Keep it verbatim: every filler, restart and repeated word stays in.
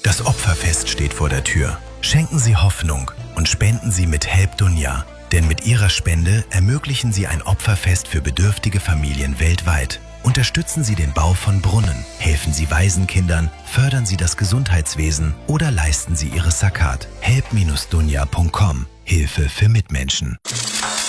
Das Opferfest steht vor der Tür. Schenken Sie Hoffnung und spenden Sie mit Help Dunja. Denn mit Ihrer Spende ermöglichen Sie ein Opferfest für bedürftige Familien weltweit. Unterstützen Sie den Bau von Brunnen, helfen Sie Waisenkindern, fördern Sie das Gesundheitswesen oder leisten Sie Ihre Zakat. help Bindestrich dunja Punkt com. Hilfe für Mitmenschen.